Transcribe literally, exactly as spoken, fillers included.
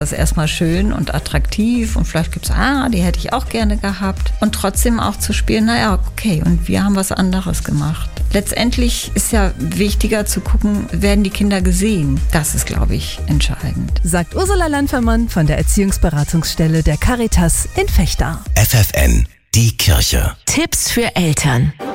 Das ist erstmal schön und attraktiv und vielleicht gibt es, ah, die hätte ich auch gerne gehabt. Und trotzdem auch zu spielen, naja, okay, und wir haben was anderes gemacht. Letztendlich ist ja wichtiger zu gucken, werden die Kinder gesehen. Das ist, glaube ich, entscheidend. Sagt Ursula Landfermann von der Erziehungsberatungsstelle der Caritas in Vechta. F F N, die Kirche. Tipps für Eltern.